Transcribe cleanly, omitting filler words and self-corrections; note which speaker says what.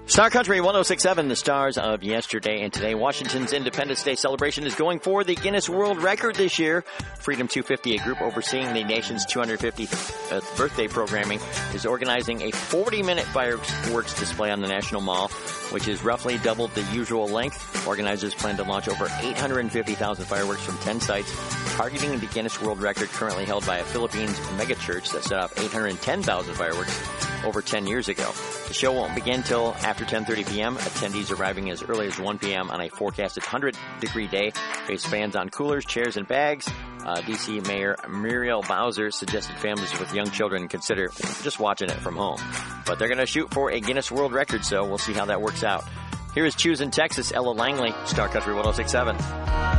Speaker 1: Star Country 106.7, the stars of yesterday and today. Washington's Independence Day celebration is going for the Guinness World Record this year. Freedom 250, a group overseeing the nation's 250th birthday programming, is organizing a 40-minute fireworks display on the National Mall, which is roughly double the usual length. Organizers plan to launch over 850,000 fireworks from 10 sites, targeting the Guinness World Record currently held by a Philippines megachurch that set off 810,000 fireworks over 10 years ago. The show won't begin till after 10:30 p.m., attendees arriving as early as 1 p.m. on a forecasted 100-degree day. Face fans on coolers, chairs, and bags. D.C. Mayor Muriel Bowser suggested families with young children consider just watching it from home. But they're going to shoot for a Guinness World Record, so we'll see how that works out. Here is Choose in Texas, Ella Langley, Star Country 106.7.